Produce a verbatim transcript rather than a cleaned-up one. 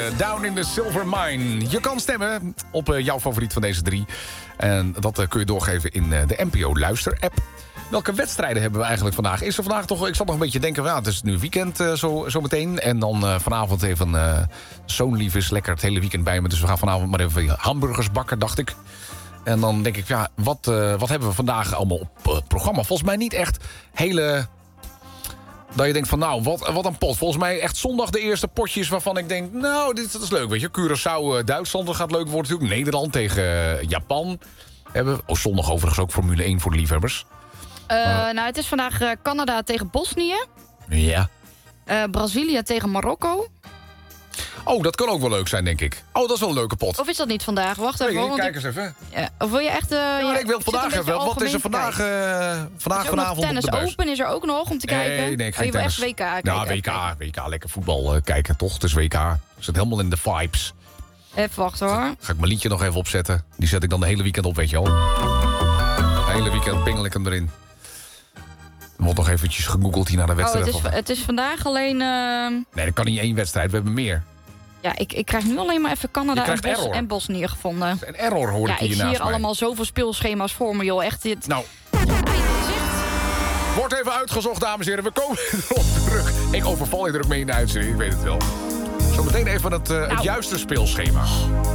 Down in the Silver Mine. Je kan stemmen op uh, jouw favoriet van deze drie. En dat uh, kun je doorgeven in uh, de N P O Luister-app. Welke wedstrijden hebben we eigenlijk vandaag? Is er vandaag toch... Ik zat nog een beetje denken... Ja, het is nu weekend uh, zo, zo meteen. En dan uh, vanavond even... Uh, zo'n lief is lekker het hele weekend bij me. Dus we gaan vanavond maar even hamburgers bakken, dacht ik. En dan denk ik... Ja, wat, uh, wat hebben we vandaag allemaal op uh, het programma? Volgens mij niet echt hele... Dat je denkt van, nou, wat, wat een pot. Volgens mij echt zondag de eerste potjes waarvan ik denk... Nou, dit, dit is leuk, weet je. Curaçao, uh, Duitsland, dat gaat leuk worden natuurlijk. Nederland tegen uh, Japan. Hebben we. Oh, zondag overigens ook Formule één voor de liefhebbers. Uh, uh, nou, het is vandaag uh, Canada tegen Bosnië. Ja. Uh, Brazilië tegen Marokko. Oh, dat kan ook wel leuk zijn, denk ik. Oh, dat is wel een leuke pot. Of is dat niet vandaag? Wacht even. Nee, hoor, kijk ik... eens even. Ja, of wil je echt... Uh, ja, maar ja, ik wil vandaag even. Wat is er vandaag, uh, vandaag vanavond op Tennis de buis? Open is er ook nog om te kijken. Nee, nee, geen oh, je wil echt W K kijken. Ja, W K, W K, lekker voetbal uh, kijken, toch? Het is W K. Zit helemaal in de vibes. Even wachten, hoor. Ga ik mijn liedje nog even opzetten. Die zet ik dan de hele weekend op, weet je wel. De hele weekend pingel ik hem erin. Er wordt nog eventjes gegoogeld hier naar de wedstrijd. Oh, het, is, het is vandaag alleen... Uh... Nee, dat kan niet één wedstrijd. We hebben meer. Ja, ik, ik krijg nu alleen maar even Canada en, Bos, en Bosnië gevonden. Een error hoor ja, ik hier ik naast zie hier mij. allemaal zoveel speelschema's voor me, joh. Echt dit... Nou, wordt even uitgezocht, dames en heren. We komen erop terug. Ik overval je er ook mee in de uitzending, ik weet het wel. Zometeen even het, uh, nou. het juiste speelschema.